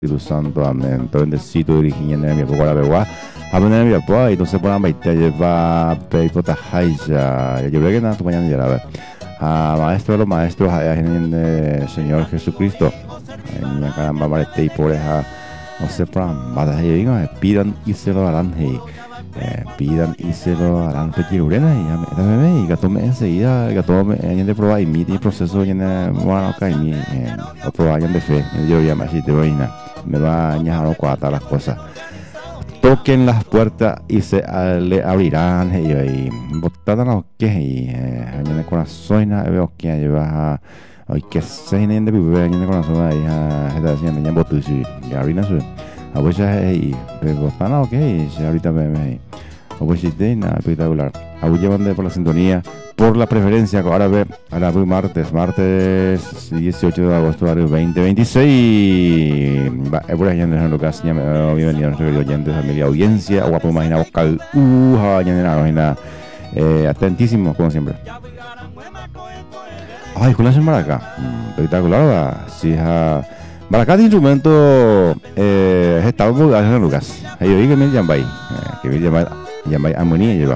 Espíritu Santo, amén. Todo bendecito dirigiendo en mi poco la begua. Hablan en mi poco y entonces por ambas te lleva peipota haija. Yo creo que nada, tu mañana ya la ve. Maestro de los maestros, en el Señor Jesucristo. En la caramba, marete y por esa. No sé, por ambas ahí digan, pidan y se lo harán. Pidan y se lo harán. Petir urena y ya me gato me enseguida, gato me en de probar y mi proceso en bueno, acá y mi probar de fe. Yo ya me te voy a me va a añadir a cuatro las cosas. Toquen las puertas y se le abrirán y botadan los que y en el corazón veo que lleva hoy que se en de vivir en el corazón ahí está haciendo ya botu y abrirán su a veces y botan los que y ahorita me a veces de nada espectacular a llevan por la sintonía por la preferencia ahora ve ahora martes 18 de agosto del 2026 por allá en Lucas bienvenidos a nuestros oyentes familia audiencia guapo imagina vocal atentísimo como siempre. Ay, con la maraca espectacular sí maraca de instrumento estaba muy en Lucas yo digo que me llaman que me llaman armonía lleva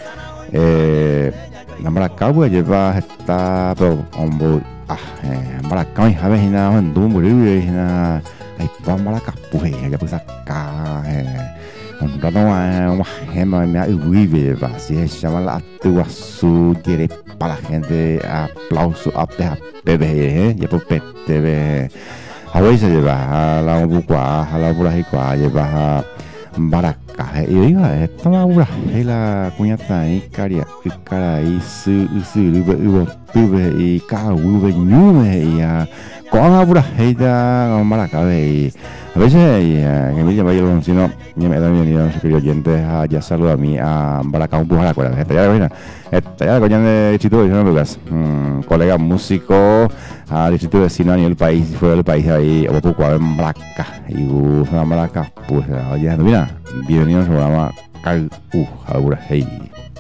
la maraca lleva esta pero maraca a veces nada en tu murir nada hay para maraca pues ya pues acá un rato más gema me vive así se llama la actuación quiere para la gente aplauso a bebé ya por pete a veces lleva a la bucua a la burajicua lleva maraca y digo esta madura la cuñata y caria y cara y su tuve y cago ñume y con la burajita con maraca y a veces que me llama yo si no me da bienvenido a nuestros queridos oyentes ya saludo a mí a Baracá un pujar acuerdas esta ya coñan de distrito de Lucas colega músico a distrito vecino a nivel país fuera del país ahí o poco a Baracá y una Baracá pues ya mira bienvenido al programa Cal Hey